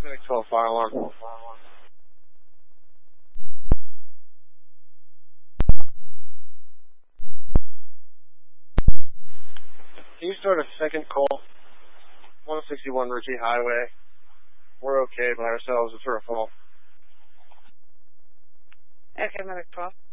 Medic 12, fire alarm. Can you start a second call? 161 Ritchie Highway. We're okay by ourselves. It's her fault. Okay, Medic 12.